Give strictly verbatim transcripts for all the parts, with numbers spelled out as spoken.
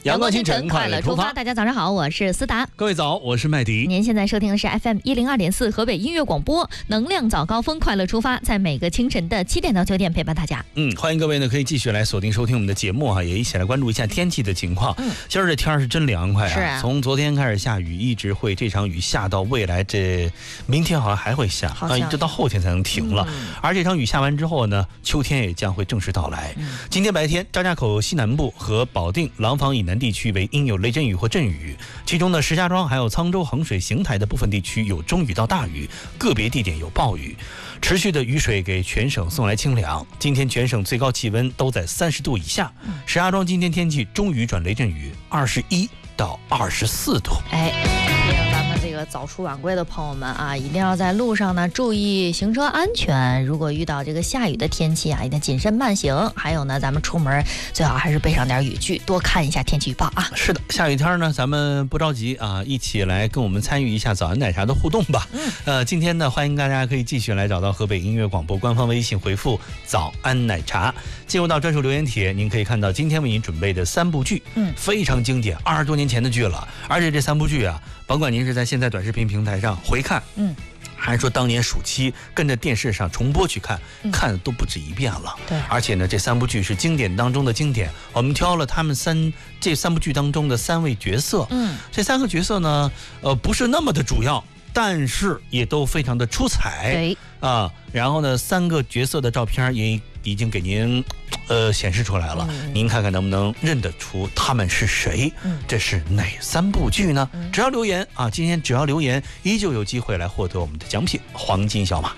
阳光清晨，快乐出发。 大家早上好，我是思达。 各位早，我是麦迪。 您现在收听的是 F M 一零二点四河北音乐广播，能量早高峰，快乐出发，在每个清晨的七点到九点陪伴大家。 嗯，欢迎各位呢，可以继续来锁定收听我们的节目哈，也一起来关注一下天气的情况。嗯，今儿这天是真凉快啊！ 是啊， 从昨天开始下雨，一直会这场雨下到未来这明天好像还会下啊，一直到后天才能停了。嗯、而这场雨下完之后呢，秋天也将会正式到来。嗯、今天白天，张家口西南部和保定、廊坊以南地区为应有雷阵雨或阵雨，其中呢，石家庄还有沧州、衡水、邢台的部分地区有中雨到大雨，个别地点有暴雨。持续的雨水给全省送来清凉，今天全省最高气温都在三十度以下。石家庄今天天气中雨转雷阵雨，二十一到二十四度。 哎，咱们这个早出晚归的朋友们啊，一定要在路上呢注意行车安全。如果遇到这个下雨的天气啊，一定谨慎慢行。还有呢，咱们出门最好还是备上点雨具，多看一下天气预报啊。 是的，下雨天呢，咱们不着急啊，一起来跟我们参与一下早安奶茶的互动吧。嗯，呃，今天呢，欢迎大家可以继续来找到河北音乐广播官方微信，回复早安奶茶，进入到专属留言帖，您可以看到今天为您准备的三部剧，嗯，非常经典，二十多年前的剧了。而且这三部剧啊，甭管您是在现在短视频平台上回看，嗯，还是说当年暑期跟着电视上重播去看，嗯、看的都不止一遍了。对，而且呢，这三部剧是经典当中的经典。我们挑了他们三这三部剧当中的三位角色，嗯，这三个角色呢，呃，不是那么的主要，但是也都非常的出彩。对啊，然后呢，三个角色的照片也已经给您呃显示出来了，嗯、您看看能不能认得出他们是谁？嗯、这是哪三部剧呢？嗯、只要留言啊，今天只要留言，依旧有机会来获得我们的奖品——黄金小马。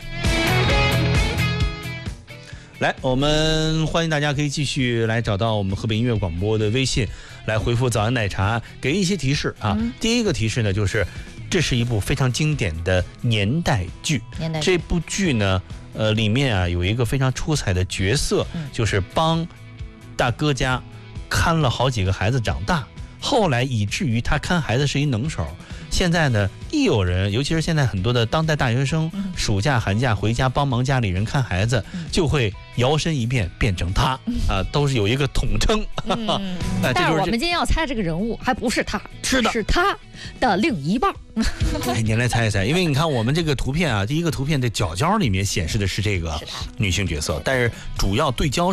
来，我们欢迎大家可以继续来找到我们河北音乐广播的微信，来回复早安奶茶，给一些提示啊。嗯、第一个提示呢，就是这是一部非常经典的年代剧。年代剧这部剧呢，呃，里面啊有一个非常出彩的角色，嗯、就是帮大哥家看了好几个孩子长大，后来以至于他看孩子是一能手。现在呢，一有人，尤其是现在很多的当代大学生，嗯、暑假寒假回家帮忙家里人看孩子，嗯、就会摇身一变变成他，嗯、啊，都是有一个统称。嗯啊、但是我们今天要猜这个人物，还不是他， 是的， 是他的另一半。 哎，您来猜一猜，因为你看我们这个图片啊，第一个图片的角角里面显示的是这个女性角色，但是主要对焦